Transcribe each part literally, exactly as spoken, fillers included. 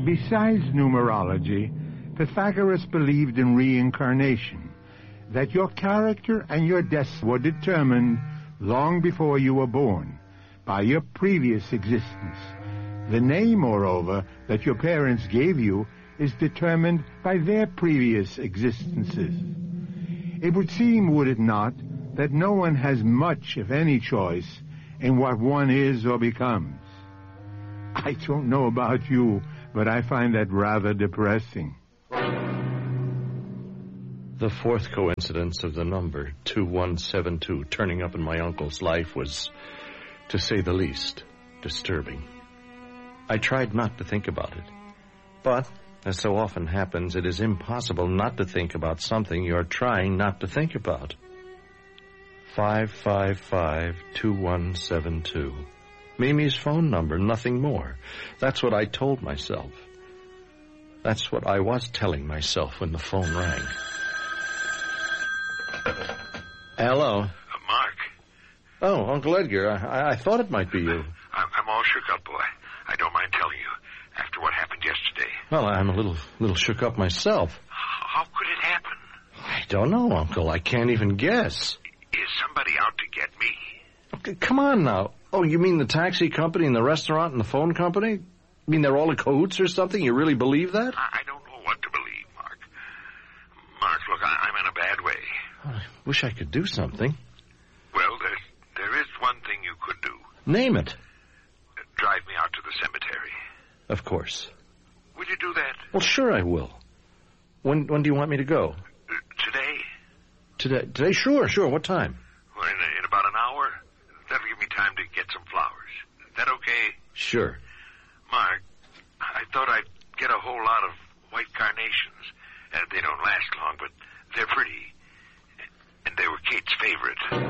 Besides numerology, Pythagoras believed in reincarnation, that your character and your destiny were determined long before you were born by your previous existence. The name, moreover, that your parents gave you is determined by their previous existences. It would seem, would it not, that no one has much, if any, choice in what one is or becomes. I don't know about you, but I find that rather depressing. The fourth coincidence of the number two one seven two turning up in my uncle's life was, to say the least, disturbing. I tried not to think about it, but, as so often happens, it is impossible not to think about something you're trying not to think about. five five five two one seven two. Mimi's phone number, nothing more. That's what I told myself. That's what I was telling myself when the phone rang. Hello. Uh, Mark. Oh, Uncle Edgar, I, I thought it might be you. I'm, I'm all shook up, boy. I don't mind telling you, after what happened yesterday. Well, I'm a little little shook up myself. How could it happen? I don't know, Uncle. I can't even guess. Is somebody out to get me? Okay, come on now. Oh, you mean the taxi company and the restaurant and the phone company? You mean they're all in cahoots or something? You really believe that? I, I don't know what to believe, Mark. Mark, look, I, I'm in a bad way. I wish I could do something. Well, there's, there is one thing you could do. Name it. Uh, drive me out to the cemetery. Of course. Will you do that? Well, sure I will. When when do you want me to go? Uh, today? Today? Today? Sure, sure. What time? Well, in, in about an hour. That'll give me time to get some flowers. Is that okay? Sure. Mark, I thought I'd get a whole lot of white carnations. Uh, they don't last long, but they're pretty. And they were Kate's favorite.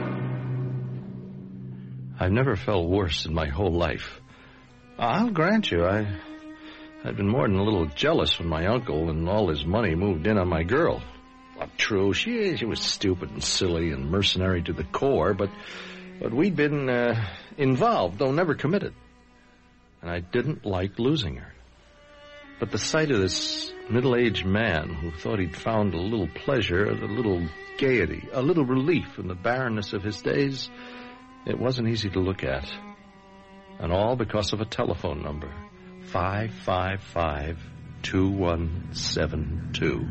I've never felt worse in my whole life. I'll grant you, I, I'd been more than a little jealous when my uncle and all his money moved in on my girl. Not true, she, she was stupid and silly and mercenary to the core, but, but we'd been uh, involved, though never committed. And I didn't like losing her. But the sight of this middle-aged man who thought he'd found a little pleasure, a little gaiety, a little relief from the barrenness of his days, it wasn't easy to look at. And all because of a telephone number, five five five two one seven two.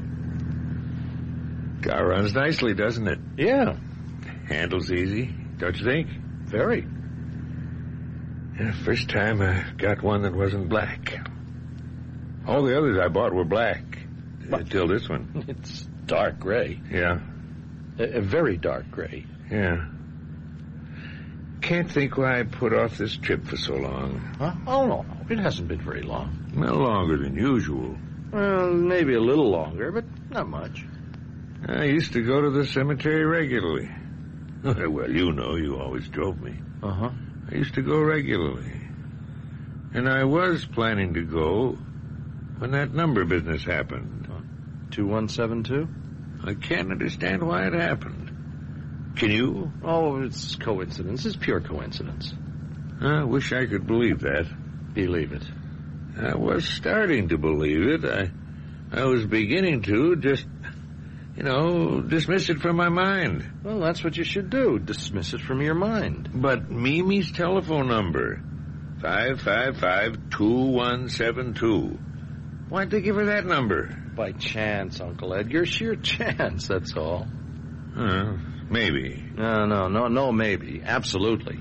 Car runs nicely, doesn't it? Yeah. Handles easy, don't you think? Very. Yeah, first time I got one that wasn't black. All the others I bought were black. What? Until this one. It's dark gray. Yeah. A, a very dark gray. Yeah. Can't think why I put off this trip for so long. Huh? Oh, no, no. It hasn't been very long. Well, longer than usual. Well, maybe a little longer, but not much. I used to go to the cemetery regularly. Well, you know, you always drove me. Uh-huh. I used to go regularly. And I was planning to go when that number business happened. two one seven two? I can't understand why it happened. Can you? Oh, it's coincidence. It's pure coincidence. I wish I could believe that. Believe it. I was starting to believe it. I, I was beginning to just, you know, dismiss it from my mind. Well, that's what you should do. Dismiss it from your mind. But Mimi's telephone number, five five five two one seven two. Why'd they give her that number? By chance, Uncle Edgar. Sheer chance, that's all. Uh, maybe. No, no, no, no, maybe. Absolutely.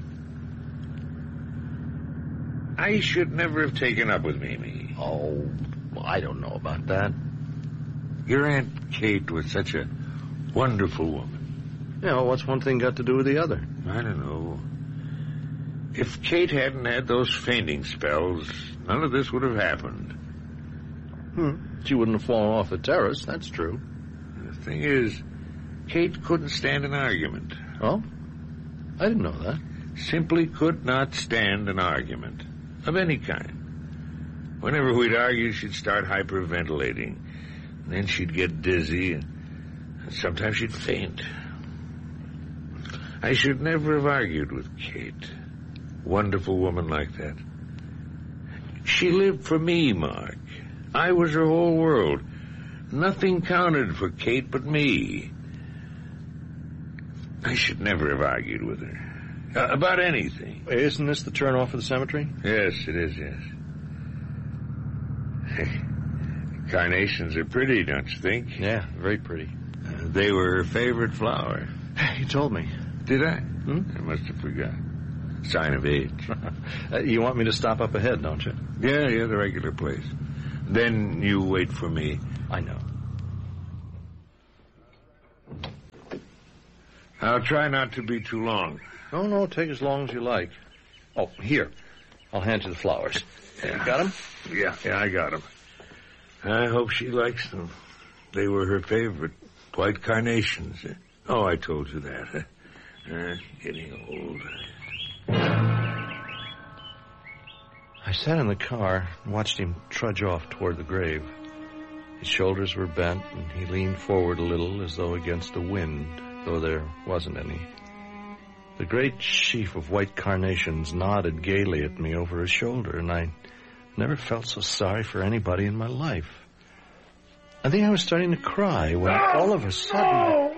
I should never have taken up with Mimi. Oh, well, I don't know about that. Your Aunt Kate was such a wonderful woman. You know, what's one thing got to do with the other? I don't know. If Kate hadn't had those fainting spells, none of this would have happened. Hmm. She wouldn't have fallen off the terrace, that's true. The thing is, Kate couldn't stand an argument. Oh? I didn't know that. Simply could not stand an argument. Of any kind. Whenever we'd argue, she'd start hyperventilating. And then she'd get dizzy, and sometimes she'd faint. I should never have argued with Kate. Wonderful woman like that. She lived for me, Mark. I was her whole world. Nothing counted for Kate but me. I should never have argued with her. Uh, about anything. Isn't this the turnoff for the cemetery? Yes, it is, yes. Carnations are pretty, don't you think? Yeah, very pretty. Uh, they were her favorite flower. You told me. Did I? Hmm? I must have forgot. Sign of age. uh, you want me to stop up ahead, don't you? Yeah, yeah, the regular place. Then you wait for me. I know. I'll try not to be too long. No, no, take as long as you like. Oh, here. I'll hand you the flowers. Yeah. You got them? Yeah, yeah, I got them. I hope she likes them. They were her favorite. White carnations. Oh, I told you that. Uh, getting old. I sat in the car and watched him trudge off toward the grave. His shoulders were bent, and he leaned forward a little as though against a wind, though there wasn't any. The great sheaf of white carnations nodded gaily at me over his shoulder, and I never felt so sorry for anybody in my life. I think I was starting to cry when all of a sudden... No,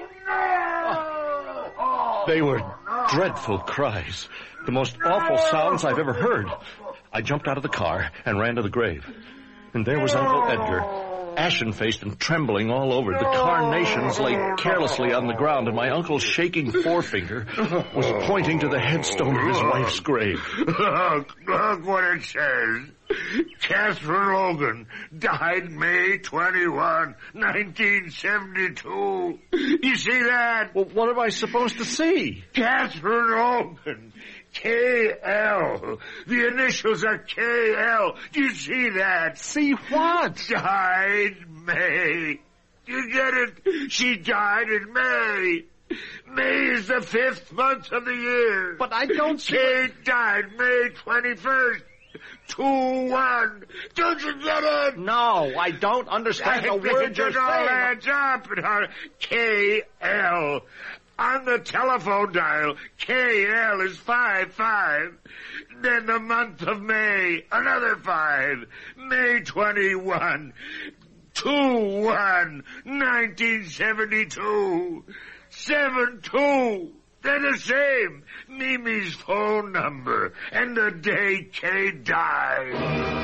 no! They were dreadful cries, the most awful sounds I've ever heard. I jumped out of the car and ran to the grave. And there was Uncle Edgar, ashen-faced and trembling all over. The carnations lay carelessly on the ground, and my uncle's shaking forefinger was pointing to the headstone of his wife's grave. Look, look what it says. Catherine Logan died May twenty-first, nineteen seventy-two. You see that? Well, what am I supposed to see? Catherine Logan. K L. The initials are K L. Do you see that? See what? Died May. You get it? She died in May. May is the fifth month of the year. But I don't see... Kate died May twenty-first. two one. Don't you get it? No, I don't understand a word you're saying. It all adds up. K L. On the telephone dial, K L is five five. Then the month of May, another five. May twenty-first, two one, nineteen seventy-two. seven two. They're the same. Mimi's phone number and the day Kay died.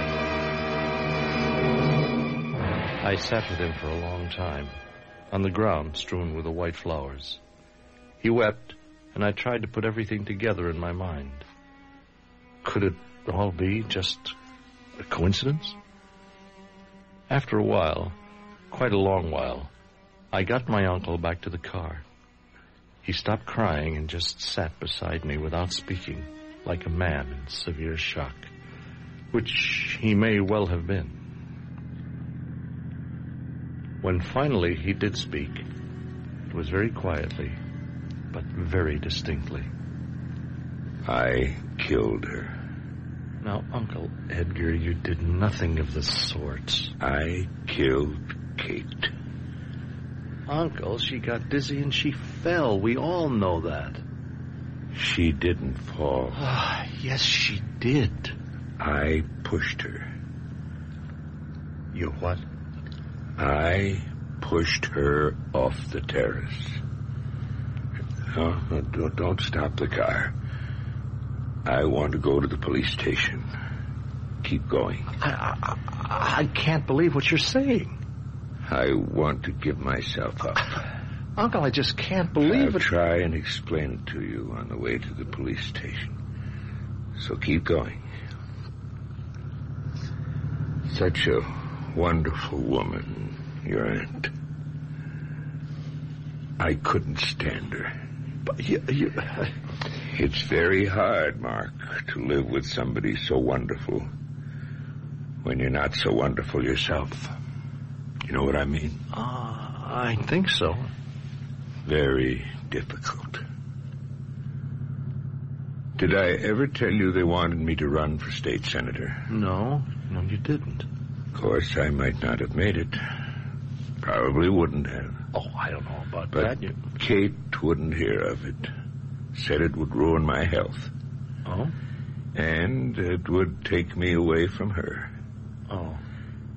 I sat with him for a long time, on the ground strewn with the white flowers. He wept, and I tried to put everything together in my mind. Could it all be just a coincidence? After a while, quite a long while, I got my uncle back to the car. He stopped crying and just sat beside me without speaking, like a man in severe shock, which he may well have been. When finally he did speak, it was very quietly, but very distinctly. I killed her. Now, Uncle Edgar, you did nothing of the sort. I killed Kate. Uncle, she got dizzy and she fell. We all know that. She didn't fall. Ah, yes, she did. I pushed her. You what? I pushed her off the terrace. No, no, don't, don't stop the car. I want to go to the police station. Keep going. I, I, I can't believe what you're saying. I want to give myself up. Uncle, I just can't believe I'll it. I'll try and explain it to you on the way to the police station. So keep going. Such a wonderful woman, your aunt. I couldn't stand her. But you, you... It's very hard, Mark, to live with somebody so wonderful when you're not so wonderful yourself. You know what I mean? Uh, I think so. Very difficult. Did I ever tell you they wanted me to run for state senator? No, no, you didn't. Of course, I might not have made it. Probably wouldn't have. Oh, I don't know about but that. You... Kate wouldn't hear of it. Said it would ruin my health. Oh? And it would take me away from her. Oh.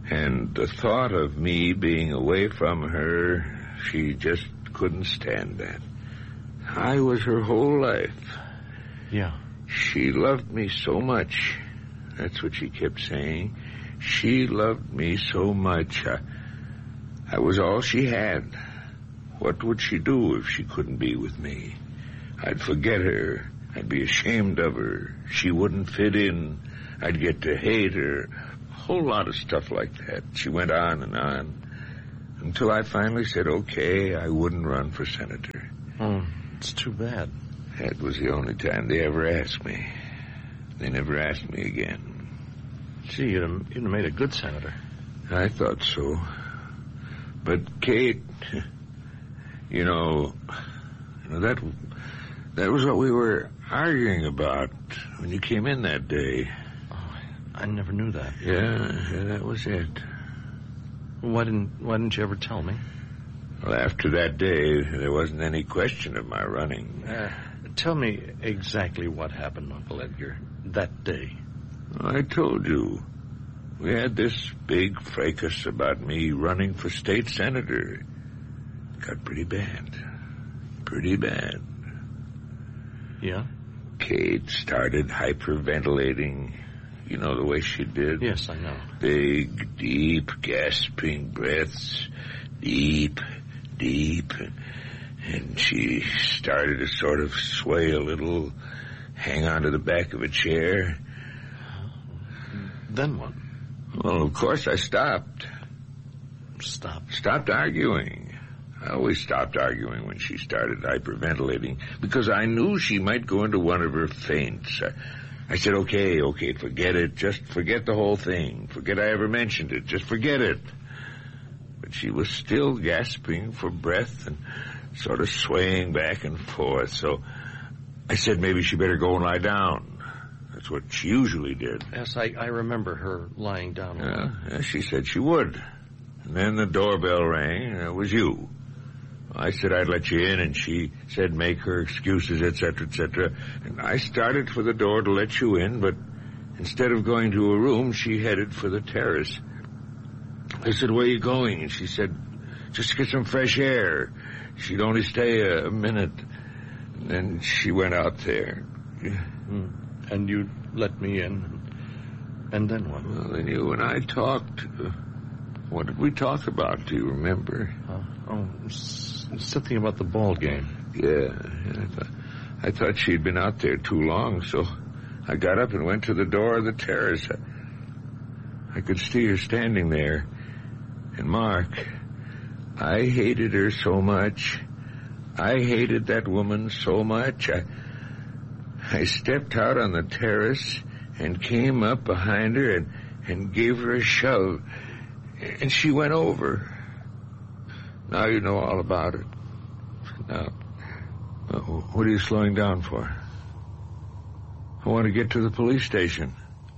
And the thought of me being away from her, she just couldn't stand that. I was her whole life. Yeah. She loved me so much. That's what she kept saying. She loved me so much. I, I was all she had. What would she do if she couldn't be with me? I'd forget her. I'd be ashamed of her. She wouldn't fit in. I'd get to hate her. A whole lot of stuff like that. She went on and on until I finally said, okay, I wouldn't run for senator. Oh, it's too bad. That was the only time they ever asked me. They never asked me again. Gee, you'd have, you'd have made a good senator. I thought so. But Kate, you know, you know that that was what we were arguing about when you came in that day. Oh, I never knew that. Yeah, yeah, that was it. Why didn't Why didn't you ever tell me? Well, after that day, there wasn't any question of my running. Uh, tell me exactly what happened, Uncle Edgar, that day. I told you. We had this big fracas about me running for state senator. It got pretty bad. Pretty bad. Yeah? Kate started hyperventilating. You know the way she did? Yes, I know. Big, deep, gasping breaths. Deep, deep. And she started to sort of sway a little, hang onto the back of a chair. Then what? Well, of course I stopped. Stopped? Stopped arguing. I always stopped arguing when she started hyperventilating because I knew she might go into one of her faints. I, I said, okay, okay, forget it. Just forget the whole thing. Forget I ever mentioned it. Just forget it. But she was still gasping for breath and sort of swaying back and forth. So I said maybe she better go and lie down. That's what she usually did. Yes, I, I remember her lying down. Yeah, yeah, she said she would. And then the doorbell rang, and it was you. I said I'd let you in, and she said make her excuses, et cetera, et cetera. And I started for the door to let you in, but instead of going to a room, she headed for the terrace. I said, where are you going? And she said, just to get some fresh air. She'd only stay a, a minute. And then she went out there. Hmm. And you let me in. And then what? Well, then you and I talked. Uh, what did we talk about? Do you remember? Uh, oh, s- something about the ball game. Yeah, yeah I, thought, I thought she'd been out there too long, so I got up and went to the door of the terrace. I, I could see her standing there. And Mark, I hated her so much. I hated that woman so much. I... I stepped out on the terrace and came up behind her and, and gave her a shove. And she went over. Now you know all about it. Now, what are you slowing down for? I want to get to the police station.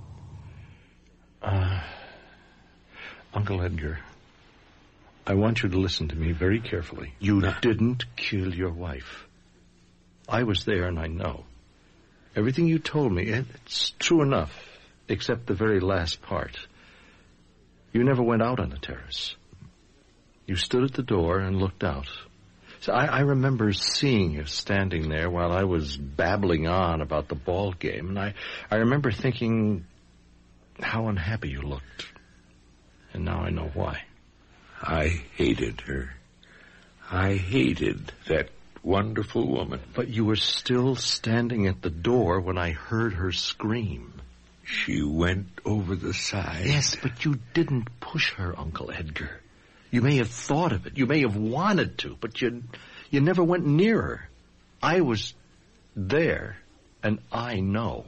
Uh, Uncle Edgar, I want you to listen to me very carefully. You no. didn't kill your wife. I was there and I know. Everything you told me, it's true enough, except the very last part. You never went out on the terrace. You stood at the door and looked out. So I, I remember seeing you standing there while I was babbling on about the ball game, and I, I remember thinking how unhappy you looked. And now I know why. I hated her. I hated that wonderful woman. But you were still standing at the door when I heard her scream. She went over the side. Yes, but you didn't push her, Uncle Edgar. You may have thought of it. You may have wanted to, but you, you never went near her. I was there, and I know.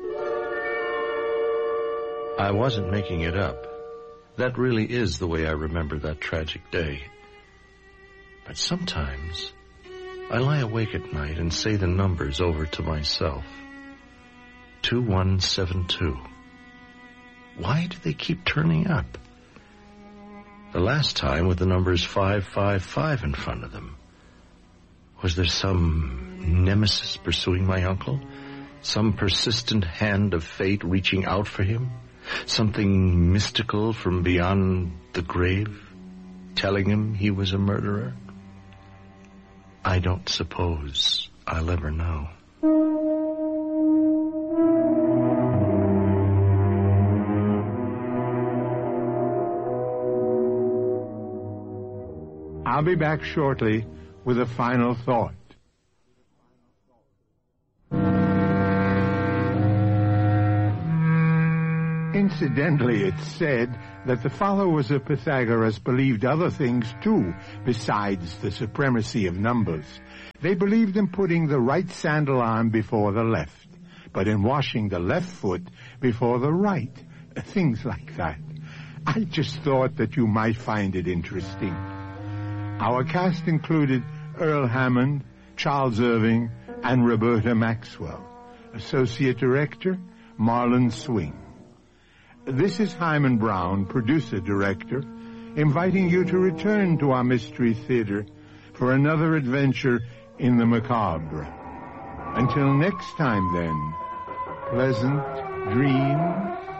I wasn't making it up. That really is the way I remember that tragic day. But sometimes I lie awake at night and say the numbers over to myself. two one seven two. Why do they keep turning up? The last time with the numbers five five five in front of them. Was there some nemesis pursuing my uncle? Some persistent hand of fate reaching out for him? Something mystical from beyond the grave, telling him he was a murderer? I don't suppose I'll ever know. I'll be back shortly with a final thought. Incidentally, it's said that the followers of Pythagoras believed other things too, besides the supremacy of numbers. They believed in putting the right sandal on before the left, but in washing the left foot before the right. Things like that. I just thought that you might find it interesting. Our cast included Earl Hammond, Charles Irving, and Roberta Maxwell. Associate Director, Marlon Swing. This is Hyman Brown, Producer-Director, inviting you to return to our Mystery Theater for another adventure in the macabre. Until next time, then, pleasant dreams.